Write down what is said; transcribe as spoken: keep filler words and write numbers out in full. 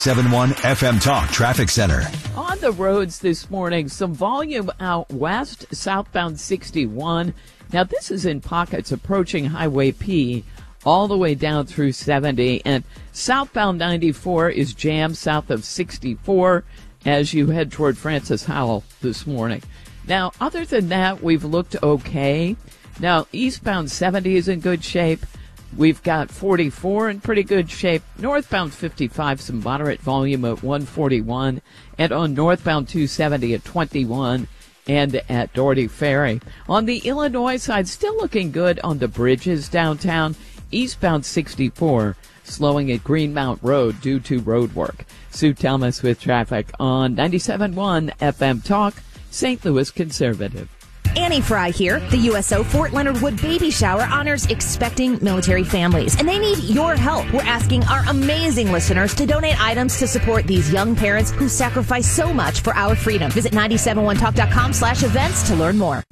seven one F M Talk Traffic Center. On the roads this morning, some volume out west, southbound sixty-one. Now, this is in pockets approaching Highway P all the way down through seventy. And southbound ninety-four is jammed south of sixty-four as you head toward Francis Howell this morning. Now, other than that, we've looked okay. Now, eastbound seventy is in good shape. We've got forty-four in pretty good shape. Northbound fifty-five, some moderate volume at one forty-one. And on northbound two seventy at twenty-one and at Doherty Ferry. On the Illinois side, still looking good on the bridges downtown. Eastbound sixty-four, slowing at Greenmount Road due to road work. Sue Thomas with traffic on ninety-seven point one F M Talk, Saint Louis Conservative. Annie Fry here. The U S O Fort Leonard Wood Baby Shower honors expecting military families, and they need your help. We're asking our amazing listeners to donate items to support these young parents who sacrifice so much for our freedom. Visit nine seven one talk dot com slash events to learn more.